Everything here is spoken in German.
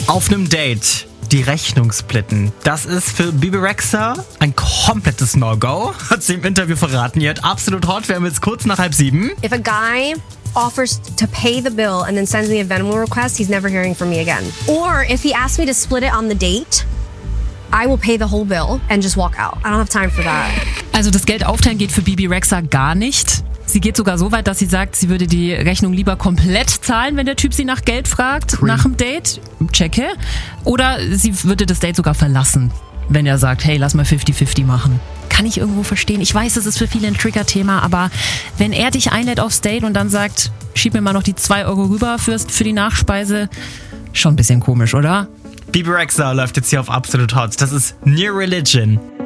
Auf einem Date die Rechnung splitten. Das ist für Bebe Rexha ein komplettes No-Go. Hat sie im Interview verraten. Ihr hat absolut hot. Wir haben jetzt kurz nach 6:30. If a guy offers to pay the bill and then sends me a Venmo request, he's never hearing from me again. Or if he asks me to split it on the date, I will pay the whole bill and just walk out. I don't have time for that. Also das Geld aufteilen geht für Bebe Rexha gar nicht. Sie geht sogar so weit, dass sie sagt, sie würde die Rechnung lieber komplett zahlen, wenn der Typ sie nach Geld fragt, nach dem Date. Checke. Oder sie würde das Date sogar verlassen, wenn er sagt, hey, lass mal 50-50 machen. Kann ich irgendwo verstehen. Ich weiß, das ist für viele ein Trigger-Thema, aber wenn er dich einlädt aufs Date und dann sagt, schieb mir mal noch die 2 Euro rüber für die Nachspeise, schon ein bisschen komisch, oder? Bebe Rexha läuft jetzt hier auf Absolut Hot. Das ist New Religion.